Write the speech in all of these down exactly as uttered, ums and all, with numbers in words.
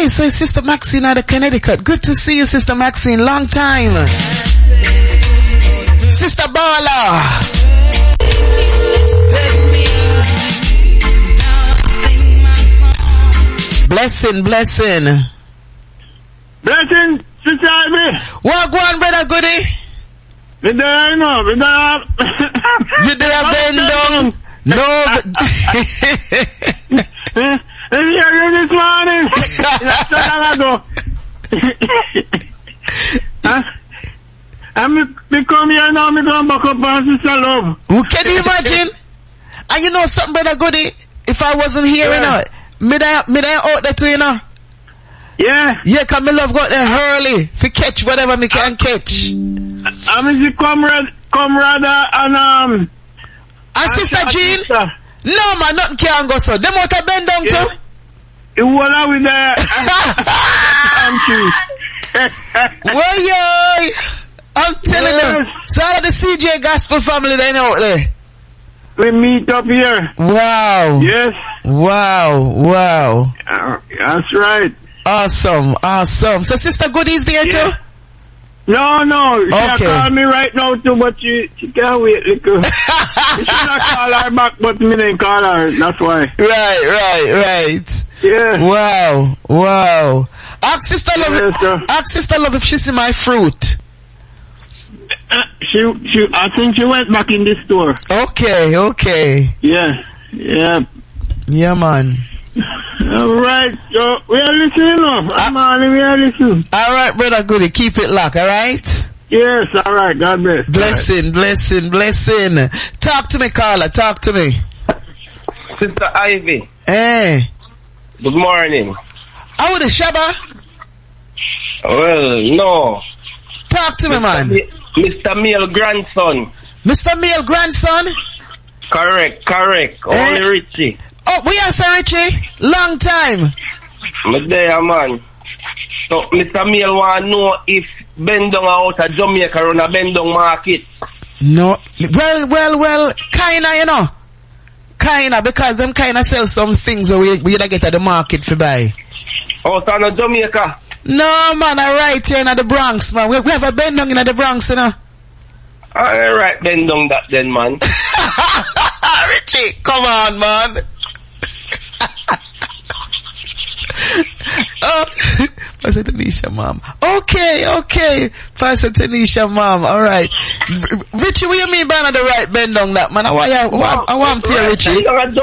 Okay, so it's Sister Maxine out of Connecticut. Good to see you, Sister Maxine. Long time. Sister Bala. Blessing, blessing. Blessing, Sister Ivy. What go on, brother Goody? You there, you know, you there. You there, bend down? No. I'm here this morning. That's so long ago. Huh? I'm become here now, I'm going back up on Sister Love. Can you imagine? And you know something, brother Goody? If I wasn't here, yeah. you know, me there, me there out there too, you know. Yeah. Yeah, cause me love got there early to catch whatever me can catch. I'm the comrade, comrade, and um. And, and Sister Jean? Sister. No man, nothing can go so. Them out to bend down yeah. too. You wanna with the. Well, yo, I'm telling yes. them. So all of the C J Gospel family they out there. We meet up here. Wow. Yes. Wow. Wow. Uh, that's right. Awesome. Awesome. So Sister Goody's there yeah. too? No, no. She okay. call me right now too, but she, she can't wait. Little. She should not call her back, but me didn't call her. That's why. Right, right, right. Yeah. Wow. Wow. Ask Sister Love. Yes, sir. Ask Sister Love if she see my fruit. Uh, she, she, I think she went back in this store. Okay, okay. Yeah, yeah. Yeah, man. Alright, so we are listening now. I'm uh, we are listening. Alright, brother Goody, keep it locked, alright? Yes, alright, God bless. Blessing, right. blessing, blessing. Talk to me, Carla, talk to me. Sister Ivy. Hey. Good morning. How are the Shabba? Well, no. Talk to Mister me, man. Mi- Mister Meal grandson. Mister Meal grandson? Correct, correct. Hey. Only Richie. Oh, we are Sir Richie. Long time. Me there, man. So, Mister Meal want to know if Bendong out of Jamaica run a Bendong market. No. Well, well, well, kinda, you know. Kinda, because them kinda sell some things where we, we gotta get at the market for buy. Oh, so no Jamaica? No, man, I right here in the Bronx, man. We, we have a Bendong in the Bronx, you know. Alright, Bendong that then, man. Richie, come on, man. Oh, Pastor Tanisha, mom. Okay, okay. Pastor Tanisha, mom. All right. R- Richie, what you mean by the right bend on that, man? I want, I want, I want to hear Richie.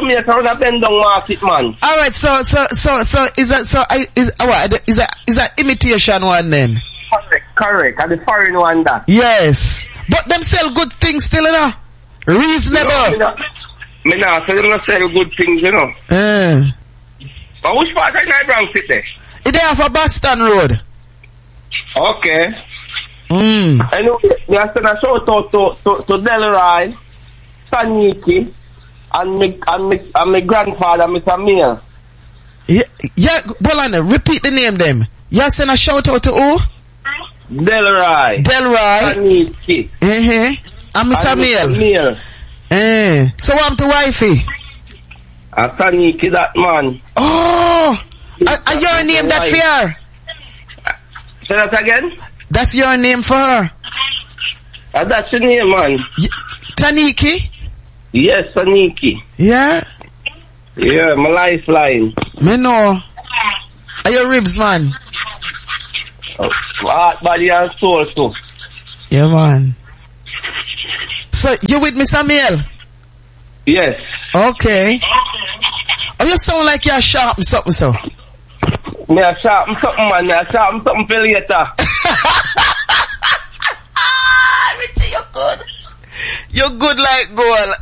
All right. So, so, so, so, is that so? I, is what? Is that is that imitation one then? Correct, correct. And the foreign one that. Yes, but them sell good things still, you know. Reasonable. Me nah, so they don't sell good things, you know. Uh. But which part of the Bronx is there? It's there for Boston Road. Okay. Mm. I know, me I send a shout out to, to, to Delroy, Saniki, and my, and my, and my grandfather, Mister Meal. Yeah, yeah, Bolanda, repeat the name them. You send a shout out to who? Delroy. Delroy. Saniki. Uh-huh. And Mister Meal. Meal. Eh. So I'm to wifey. A Saniki, that man. Oh! And your name that for her? Say that again? That's your name for her? Uh, that's your name, man. Y- Taniki? Yes, Taniki. Yeah? Yeah, my lifeline. Me know. Are your ribs, man? Oh, heart, body, and soul, too. Yeah, man. So, you with Mister Samuel? Yes. Okay. Oh, you sound like you're sharp and something, so. Me a sharp and something, man. Me a sharp and something for later. Richie, you're good. You're good like gold.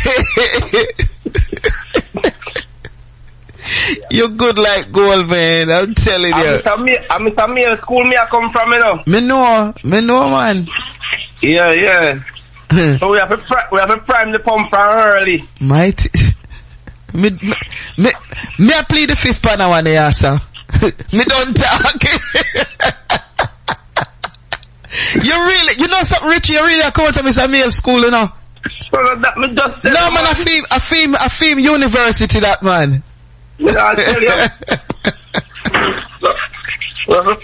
You're good like gold, man. I'm telling you. I'm Mister Meal school me I come from, you know. Me know. Me know, man. Yeah, yeah. So we have to pri- we have to prime the pump from early. Mighty. Me, me, me, me I play the fifth pan one there, sir. Me don't talk. You really, you know something, Richie, you really are coming to Mister Meal school, you know? So that me just no, man, I feel, I feel, I feel university, that man. Yeah, I'll tell you. So,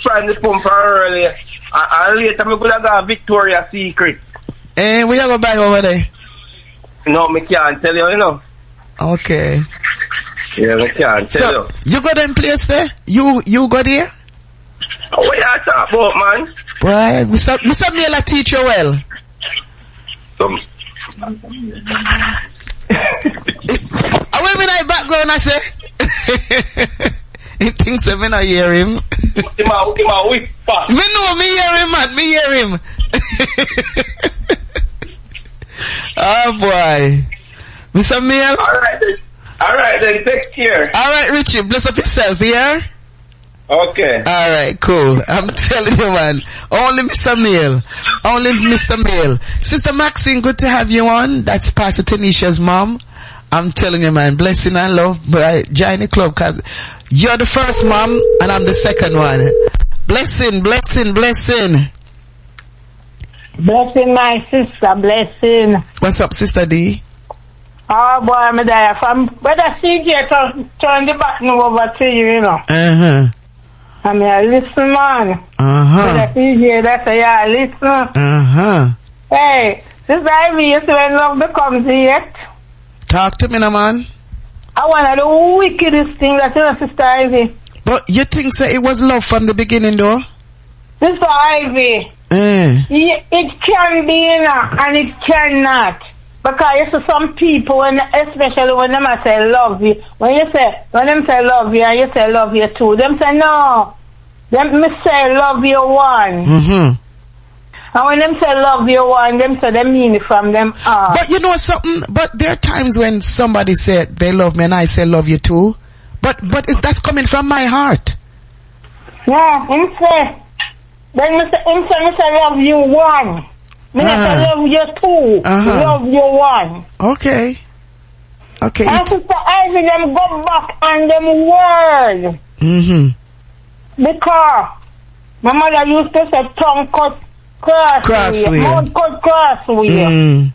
find the pump early. And, and later, I'm going to go Victoria's Secret. Eh, where you go buy over there? No, I can't tell you, you know. Okay. Yeah, I can't tell So, you. you go them place there? You, you go there? Oh, what you talk about, man? Boy, Mister Mister Miller teach you well. Some... I went in my background, I say. He thinks I not hear him. Him a, him a whip pass. Me know, me hear him, man. Me hear him. Oh, boy. Mister Miller? Alright then. Alright then, take care. Alright, Richie, bless up yourself, yeah? Okay. Alright, cool. I'm telling you, man. Only Mister Mail. Only Mister Mail. Sister Maxine, good to have you on. That's Pastor Tanisha's mom. I'm telling you, man. Blessing and love. But join the club, cause you're the first mom and I'm the second one. Blessing, blessing, blessing. Blessing, my sister, blessing. What's up, Sister D? Oh boy, I'm there. From Brother C J, turn, turn the button over to you, you know. Uh-huh. I mean, I listen, man. Uh-huh. Brother C J, that's a yeah, listen. Uh-huh. Hey, Sister Ivy, you see when love becomes yet? Talk to me now, man. I one of the wickedest things that you know, Sister Ivy. But you think so it was love from the beginning, though? Sister Ivy, Eh. it, it can be, you know, and it cannot. Because you see some people, when, especially when them say love you, when you say, when them say love you and you say love you too, them say no. Them me say love you one. Mm-hmm. And when them say love you one, them say they mean it from them heart. But you know something? But there are times when somebody said they love me and I say love you too. But, but it, that's coming from my heart. Yeah, him say, then me say, him say, me say love you one. Me uh-huh. say love you two. Uh-huh. Love you one. Okay. Okay. And Sister Ivy, them go back on them word. Mm-hmm. Because my mother used to say tongue cut crossway, Crossway. mouth cut crossway. Mm.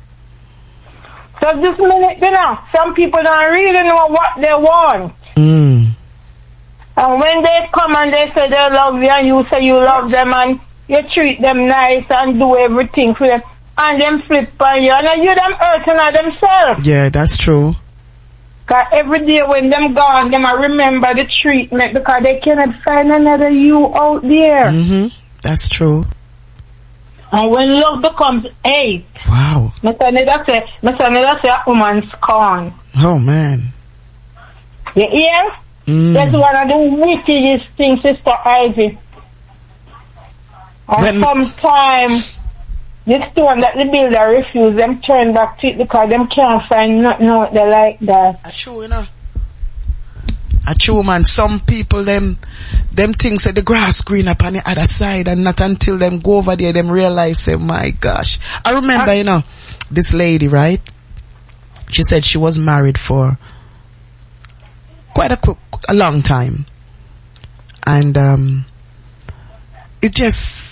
So this minute, you know, some people don't really know what they want. Mm. And when they come and they say they love you and you say you love them and you treat them nice and do everything for them, and them flip on you, and you them hurting on themselves. Yeah, that's true. Because every day when them gone, them I remember the treatment because they cannot find another you out there. Mm-hmm. That's true. And when love becomes hate, wow. Mister Neda say, Mister Neda say a woman's scorn. Oh man. You hear? Mm. That's one of the wickedest things, Sister Ivy. And When- sometimes the stone that the builder refuse them turn back to it because them can't find nothing out there like that. A true, you know. A true, man. Some people, them, them things that the grass green up on the other side, and not until them go over there, them realize, say, my gosh. I remember, Uh, you know, this lady, right? She said she was married for quite a quick, a long time. And, um, it just,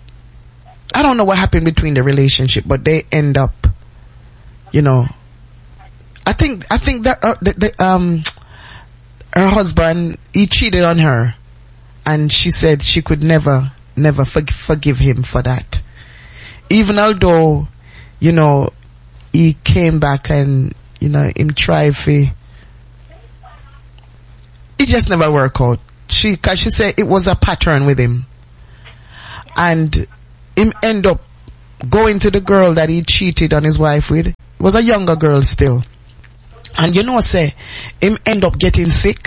I don't know what happened between the relationship, but they end up, you know, I think, I think that, uh, the, the, um, her husband, he cheated on her, and she said she could never, never for, forgive him for that. Even although, you know, he came back and, you know, him try for, it just never worked out. She, cause she said it was a pattern with him. And him end up going to the girl that he cheated on his wife with. It was a younger girl still. And you know, say, him end up getting sick.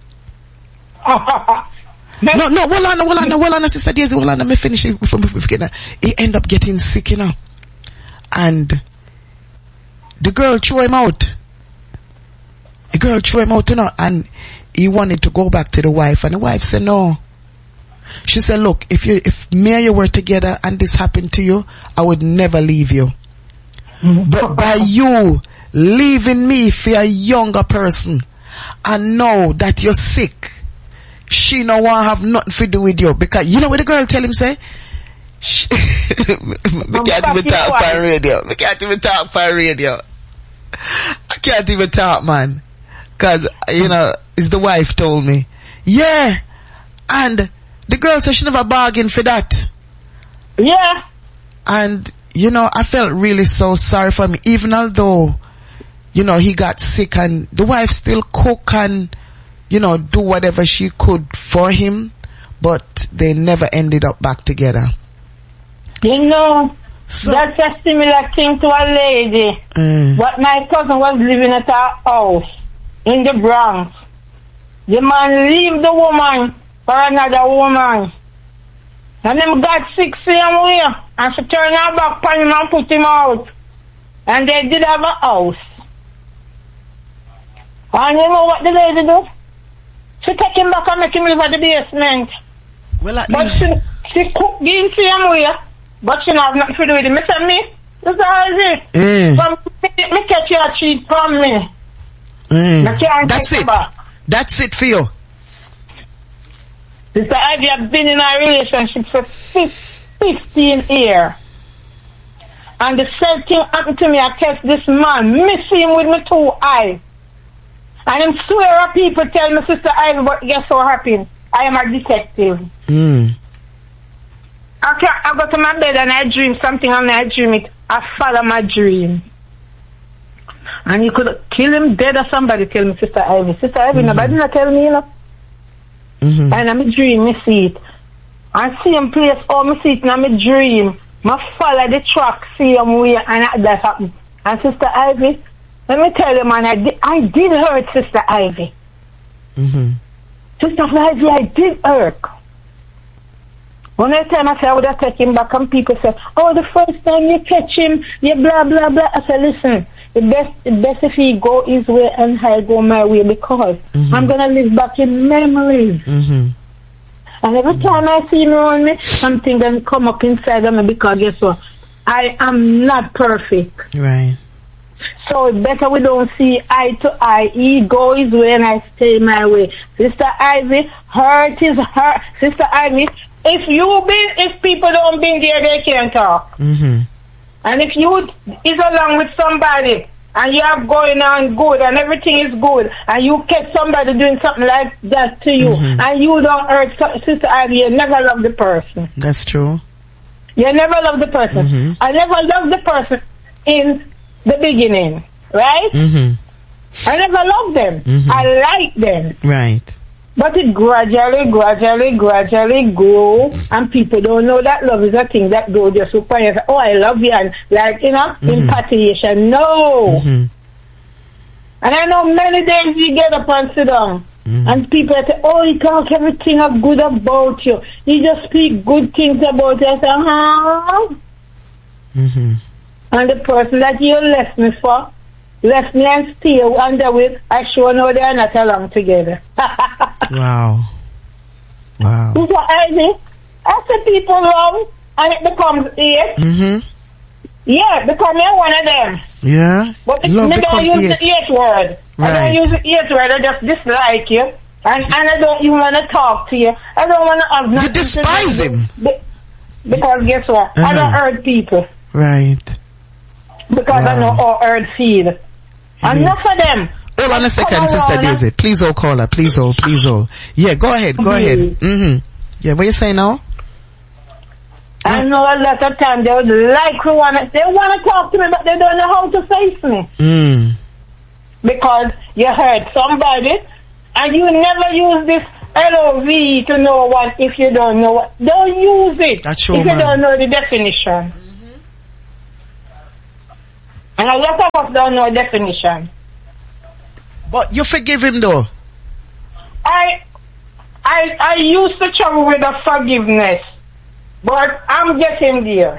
no, no, hold on, hold on, hold on, Sister Daisy, hold on, let me finish it before we forget that. He end up getting sick, you know. And the girl threw him out. The girl threw him out, you know, and he wanted to go back to the wife, and the wife said no. She said, look, if you, if me and you were together and this happened to you, I would never leave you. But by you leaving me for a younger person and know that you're sick, she no want have nothing to do with you. Because you know what the girl tell him, say? She, we can't even talk for radio. We can't even talk for radio. I can't even talk, man. Cause, you know, it's the wife told me. Yeah. And the girl said she never bargained for that. Yeah. And, you know, I felt really so sorry for him, even although, you know, he got sick and the wife still cook and, you know, do whatever she could for him, but they never ended up back together. You know, So, that's a similar thing to a lady. mm, But my cousin was living at her house in the Bronx. The man leave the woman for another woman. And them got sick same way. And she turned her back on him and put him out. And they did have a house. And you know what the lady do? She take him back and make him live at the basement. well, at But least, she, she cook the same way. But she not have nothing to do with it. Me say me, this is how it is. mm, From me, me catch you a cheat from me. mm. I can't That's take it. back. That's it for you. Sister Ivy, I've been in a relationship for fifteen years. And the same thing happened to me. I catch this man, miss him with my two eyes. And him swear at people tell me, Sister Ivy, but guess what happened? I am a detective. Mm. I, can, I go to my bed and I dream something and I dream it. I follow my dream. And you could kill him dead or somebody tell me, Sister Ivy. Sister Ivy, Mm-hmm. nobody not tell me, you know. Mm-hmm. And I'm a dream, me see it. I see him place, oh, me see it in my dream. I follow the track, see him way, and that happened. And Sister Ivy, let me tell you, man, I did, I did hurt Sister Ivy. Mm-hmm. Sister Ivy, I did hurt. One of the time I said I would have taken him back, and people said, oh, the first time you catch him, you blah, blah, blah. I said, listen, the best, the best if he go his way and I go my way, because Mhm. I'm going to live back in memories. Mm-hmm. And every time I see him around me, something then come up inside of me, because guess what? I am not perfect. Right. So it's better we don't see eye to eye. He go his way and I stay my way. Sister Ivy, hurt is hurt. Sister Ivy, if you been, if people don't been there, they can't talk. Mm-hmm. And if you is along with somebody and you are going on good and everything is good, and you catch somebody doing something like that to you, Mhm. and you don't hurt so- Sister Ivy, you never love the person. That's true. You never love the person. Mhm. I never loved the person in the beginning, right? Mm-hmm. I never loved them. Mhm. I liked them. Right. But it gradually, gradually, gradually grow, and people don't know that love is a thing that goes just so quiet. Oh, I love you, and like, you know, Mhm. infatuation. No. Mm-hmm. And I know many days you get up and sit down, Mhm. and people say, oh, he talk everything of good about you. He just speak good things about you. I say, huh? Mm-hmm. And the person that you left me for, left me and still under with, I sure know they are not along together. Wow. Wow. Sister Ivy, after people love, and it becomes hate, Mm-hmm. yeah, because I'm one of them. Yeah. But if Love me don't become use hate. the hate word. I Right. don't use the hate word, I just dislike you. And, and I don't even want to talk to you. I don't want to have nothing You despise to do with- him. Be- Because guess what? I don't Uh-huh. hurt people. Right. Because I Wow. know how hurt feel. It Enough is. of them. Hold on a second, Come Sister around, Daisy. Please hold caller. Please hold. Please hold. Yeah, go ahead. Go Mhm. ahead. Mm-hmm. Yeah, what you saying now? I know a lot of time they would like to wanna they wanna talk to me, but they don't know how to face me. Mm. Because you hurt somebody and you never use this L O V E to know what if you don't know what. Don't use it That's true, if you man. don't know the definition. And a lot of us don't know definition. But you forgive him though. I I I used to trouble with the forgiveness, but I'm getting there.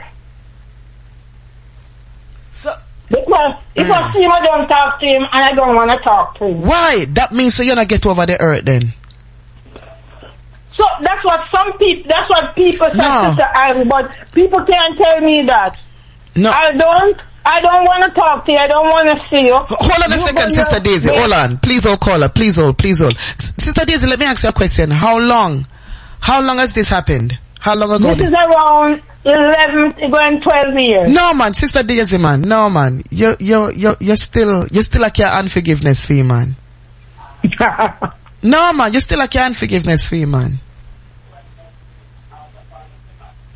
So Because if I see him, I don't talk to him, and I don't want to talk to him. why? That means so you're not get over the hurt then. So that's what some people, that's what people say, No. Sister Ivy, but people can't tell me that. No. I don't, I don't want to talk to you, I don't want to see you. Hold on a You second, go Sister your- Daisy. Hold on. Please hold caller. Please hold. Please hold. S- Sister Daisy, let me ask you a question. How long? How long has this happened? How long ago? This is around eleven, going twelve years. No man, Sister Daisy man. No man. You you you you're still you still like your unforgiveness fee, man. No man, you still like your unforgiveness fee, man.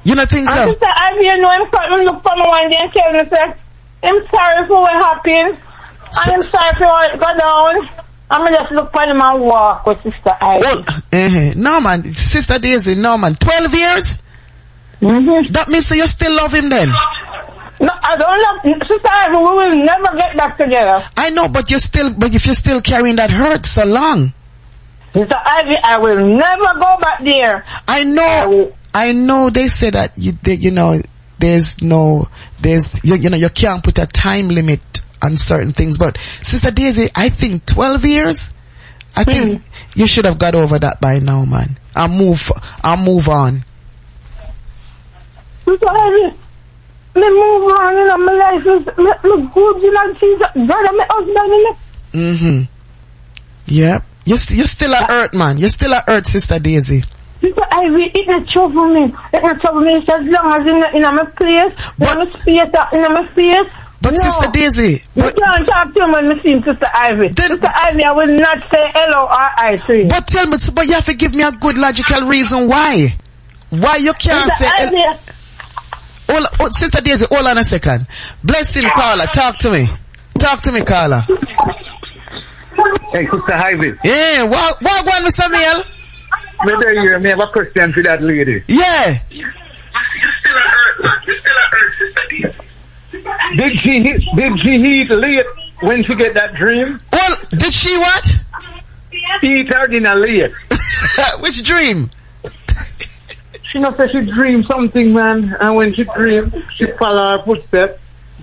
You don't think And so? Sister Ivy, you know, him come look for me one day and tell me, say, I'm sorry for what happened. And I'm sorry for what go down. I'm going to just look for him and walk with Sister Ivy. Well, uh, no, man. Sister Daisy, no, man. twelve years? Mm-hmm. That means so you still love him then? No, I don't love Sister Ivy. We will never get back together. I know, but you're still, but if you're still carrying that hurt so long. Sister Ivy, I will never go back there. I know, I know they say that you, they, you know, there's no, there's, you, you know, you can't put a time limit on certain things, but Sister Daisy, I think twelve years, I think hmm. you should have got over that by now, man. I'll move, I'll move on. Sister Ivy, me move on, you know, my life is, me, me good, you know, she's God and my husband, you know. Mm-hmm. Yep. You're, st- you're still at Earth, man. You're still at Earth, Sister Daisy. Sister Ivy, it not trouble me. It not trouble me. It's as long as in, in my place, but, in my space, in my space. But no. Sister Daisy, you but, can't talk to him when I see him, Sister Ivy. Then, Sister Ivy, I will not say hello or I to you. But tell me, but you have to give me a good logical reason why. Why you can't Sister say... Ivy, el- hold, oh, Sister Daisy, hold on a second. Blessing, Carla, talk to me. Talk to me, Carla. Hey, Sister Ivy. Yeah, what, what going with Samuel? Me there here, me have a question for that lady. Yeah. You still at Earth, man. You still at Earth, Sister Daisy. Did she, did she eat late when she get that dream? Well, did she what? Eat her dinner late. Which dream? She know say she dream something, man, and when she dream, she follow her footsteps.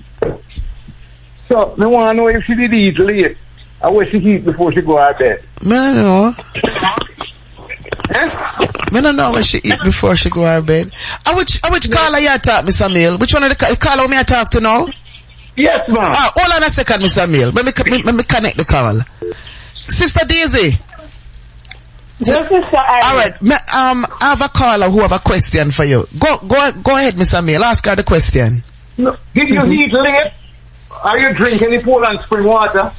So, me want to know if she did eat late. I wish she eat before she go out bed. Me don't know. Eh? Me don't know what she eat before she go out bed. I which, I which Carla you talk, Mister Mill? Which one of the Carla me I talk to now? Yes, ma'am. Ah, hold on a second, Mister Mill. Let me, let me connect the call. Sister Daisy. Yes, Sister Ivy. Alright, um, I have a caller who have a question for you. Go, go, go ahead, Mister Mill. Ask her the question. No. Did you eat late? Are you drinking any Poland spring water?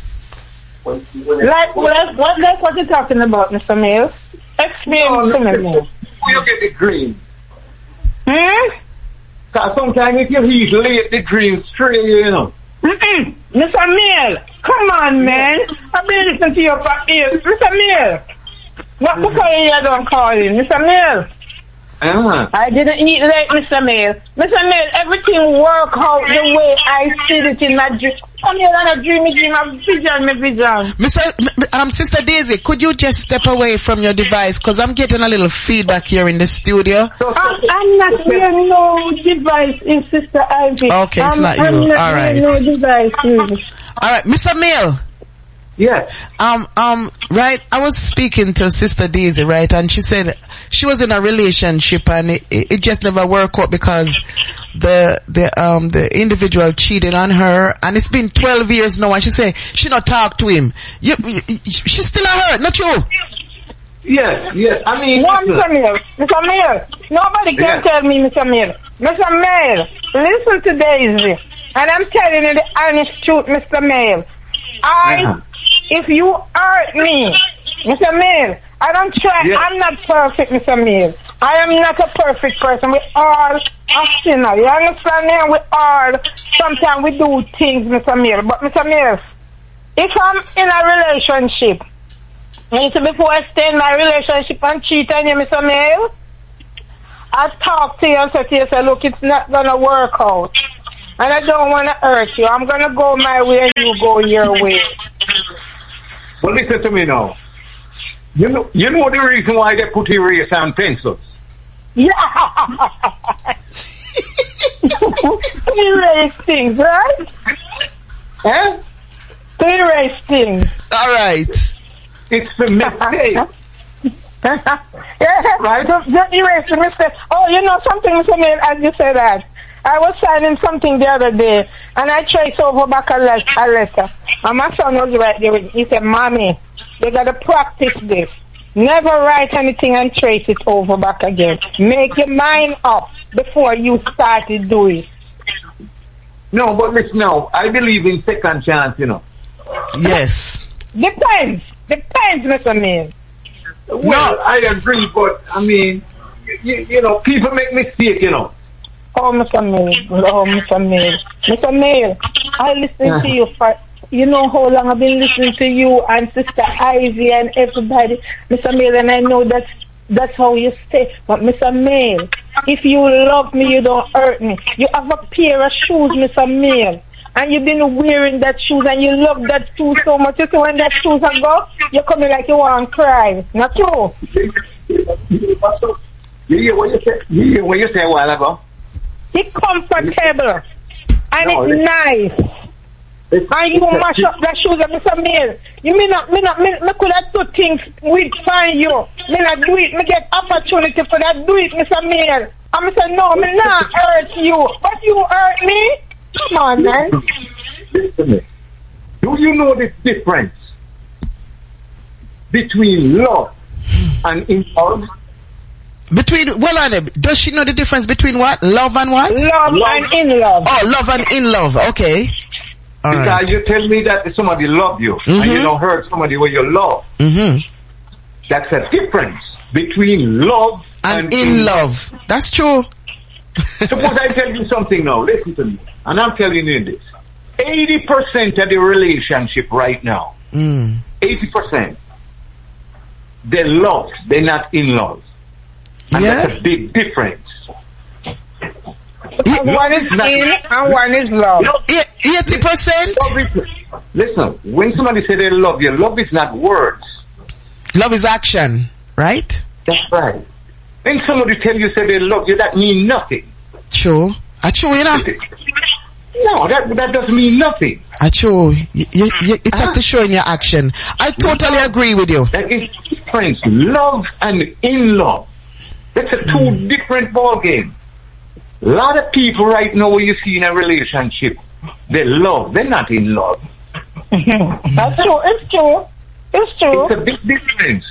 Like, what, what, like what you talking about, Mister Mill? Explain no, to me no, more. You get the dream. Hmm? Because sometimes if you eat late, the dream straight, you know. Mm-mm. Mister Mill, come on, man. I've been listening to your for ears. Mister Mill. What mm-hmm. before you hear them calling? Mister Mill. Uh-huh. I didn't eat late, Mister Mill. Mister Mill, everything work out the way I see it in my dream. Come here and a dreamy dream, a vision, my vision. Mister Um, Sister Daisy, could you just step away from your device? Because I'm getting a little feedback here in the studio. I'm, I'm not hearing no device in Sister Ivy. Okay, it's I'm, not I'm you. not All right. no device, really. All right, Mister Mill. Yes. Um, um, right, I was speaking to Sister Daisy, right, and she said she was in a relationship and it, it just never worked out because the, the, um, the individual cheated on her and it's been twelve years now and she said she not talk to him. You, you, she's still a hurt, not you? Yes, yes, I mean... No, Mister Mill, Mister Mill, nobody can yes. tell me, Mister Mill. Mister Mill, listen to Daisy, and I'm telling you the honest truth, Mister Mill. I... Uh-huh. If you hurt me, Mister Mill, I don't try, yes. I'm not perfect, Mister Mill. I am not a perfect person. We all are sinners. You understand me? We all, sometimes we do things, Mister Mill. But Mister Mill, if I'm in a relationship, and so before I stay in my relationship and cheat on you, Mister Mill, I talk to you and say to you, say, look, it's not going to work out. And I don't want to hurt you. I'm going to go my way and you go your way. Well, listen to me now. You know, you know the reason why they put erase and pencils? Yeah. To erase things, right? Eh? To erase things. All right. It's the mistake. Yeah, right. Just, just erase the mistake. Oh, you know something, Mister Mill, as you said that. I was signing something the other day, and I traced over back a, le- a letter. And my son was right there with me. He said, Mommy, you got to practice this. Never write anything and trace it over back again. Make your mind up before you start to do it. No, but listen now, I believe in second chance, you know. Yes. Depends. Depends, Mister Mill. Well, no. I agree, but, I mean, you, you know, people make mistakes, you know. Oh, Mister Mill. Oh, Mister Mill. Mister Mill, I listen Yeah. to you for, you know how long I've been listening to you and Sister Ivy and everybody, Mister Mill, and I know that's, that's how you stay. But Mister Mill, if you love me, you don't hurt me. You have a pair of shoes, Mister Mill, and you've been wearing that shoes and you love that shoes so much. You see when that shoes are go, you're coming like you want to cry. Not true? You hear what you say? You hear what you say a while ago? It's comfortable and No, it's listen. nice. It's, And you mash up the shoes of Mister Mill. You mean not, me not, me, me could have two things with find you. Me not do it. Me get opportunity for that. Do it, Mister Mill. And me say, no, me not hurt you. But you hurt me? Come on, man. Listen to me. Do you know the difference between love and impulse? Between, well, on it, does she know the difference between what? Love and what? Love, Love. and in love. Oh, love and in love. Okay. All Because right. you tell me that somebody love you and you Mhm. don't hurt somebody where you love. Mm-hmm. That's a difference between love And, and, in love. That's true. Suppose I tell you something now. Listen to me. And I'm telling you this. eighty percent of the relationship right now, Mm. eighty percent, they love. They're not in love. And Yeah. that's a big difference. Because one is Not- in and one is love. Love, eighty percent? love is, listen, when somebody say they love you, love is not words. Love is action, right? That's right. When somebody tell you say they love you, that means nothing. True. I true, you know. No, that that doesn't mean nothing. I true. You, you, you, it's Huh? have to show in your action. I totally agree with you. That is difference. Love and in love. That's a two Hmm. different ball game. A lot of people right now when you see in a relationship, they love. They're not in love. That's true. It's true. It's true. It's a big difference.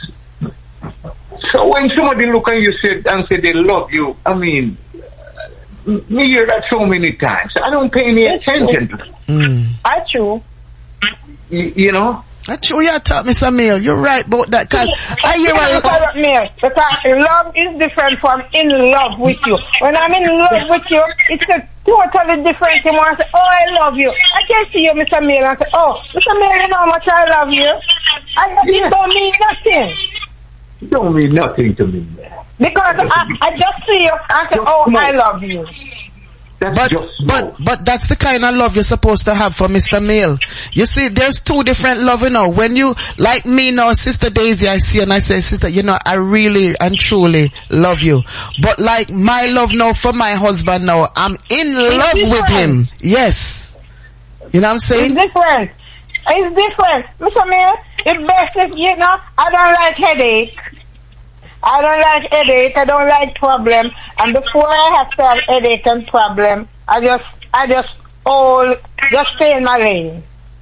So when somebody look at you say, and say they love you, I mean, uh, me hear that so many times. I don't pay any It's attention to it. Mm. That's true. You, you know? That's true, you talk, Mister Mill. You're right about that. Cause I hear Because, a Mill, because love is different from in love with you. When I'm in love with you, it's a totally different thing. When I say, oh, I love you, I can see you, Mister Mill, and say, oh, Mister Mill, you know how much I love you. And that Yeah. it don't mean nothing. It don't mean nothing to me. Because I, I just see you and say, oh, I love you. That's But, just but, love. but that's the kind of love you're supposed to have for Mister Mill. You see, there's two different love, you know. When you, like me now, Sister Daisy, I see and I say, Sister, you know, I really and truly love you. But like my love now for my husband now, I'm in love with different. him. Yes. You know what I'm It's saying? different. It's different. Mister Mill, the best is, you know, I don't like headache. I don't like headache. I don't like problem. And before I have to have headache and problem, I just, I just, all, just stay in my lane.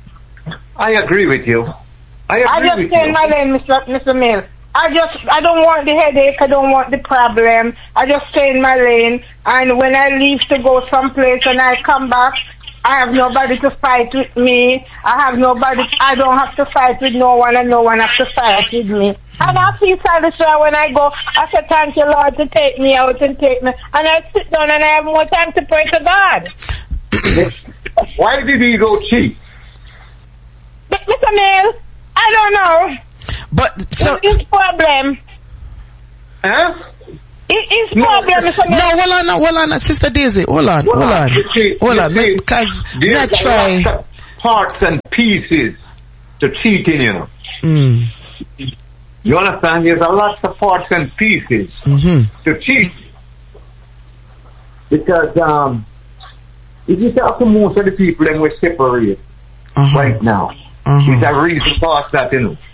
I agree with you. I agree I just with stay you. in my lane, Mister Mister Mill. I just, I don't want the headache. I don't want the problem. I just stay in my lane. And when I leave to go someplace and I come back, I have nobody to fight with me. I have nobody, I don't have to fight with no one and no one has to fight with me. And I feel satisfied when I go, I say, thank you, Lord, to take me out and take me. And I sit down and I have more time to pray to God. Why did he go cheap? But, Mister Mill, I don't know. But, so, It's his problem. Huh? It is No, problem, Mister Mill. no, hold on, no, hold on, Sister Daisy, hold on, hold on, You see- hold you on, see, because me I there's try. lots of parts and pieces to cheating, you know. Mm, You understand? There's a lot of parts and pieces mm-hmm. to cheat. Because um, if you talk to most of the people, then we separate Uh-huh. right now. Uh-huh. There's a reason for that, you know.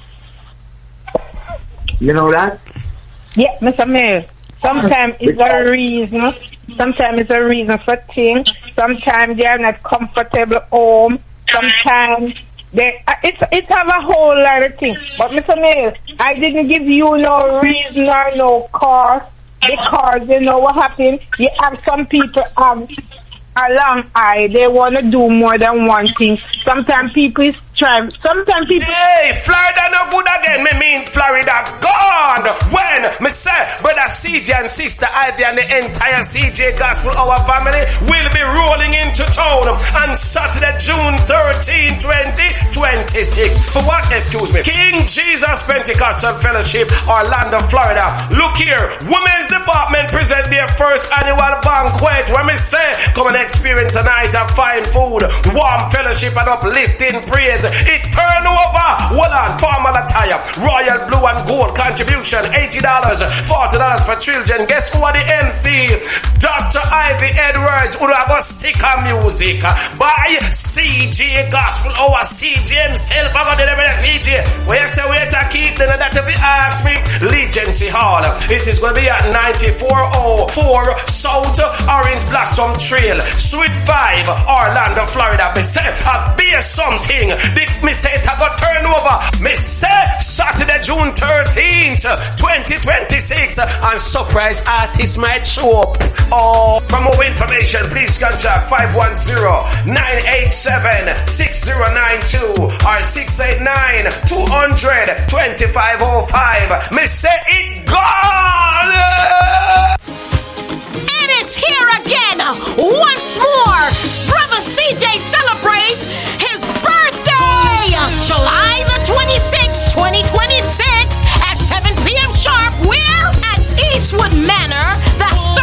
You know that? Yeah, Mister Mill. Sometimes it's a reason. Sometimes it's a reason for things. Sometimes they are not comfortable home. Sometimes they. uh, It's it's have a whole lot of things. But Mister Mill, I didn't give you no reason or no cause because you know what happened. You have some people have a long eye. They want to do more than one thing. Sometimes people is try. Sometimes people. Hey, Florida no good again. Me mean Florida gone. When me say, brother C J and sister Ivy and the entire C J Gospel Hour family will be rolling into town on Saturday, June thirteenth, twenty twenty-six. For what? Excuse me. King Jesus Pentecostal Fellowship, Orlando, Florida. Look here, Women's Department present their first annual banquet. When me say, come and experience a night of fine food, warm fellowship and uplifting praise. It turn over. Hold on, formal attire, royal blue and gold contribution, eighty dollars, forty dollars for children. Guess who are the M C? Doctor Ivy Edwards, who are going to sick of music by C J Gospel, our C J himself. I'm going to deliver the C J. Where you say, wait to keep, then that if you ask me, Legacy Hall. It is going to be at ninety-four oh four South Orange Blossom Trail, Suite five, Orlando, Florida. Me say, I be something. Me say, it I got turn over. Me say, Saturday, June thirteenth, twenty twenty-six, and surprise artist might show up. Oh, for more information, please contact five one zero, nine eight seven, six zero nine two or six eight nine, two hundred, twenty-five oh five. Me say it gone!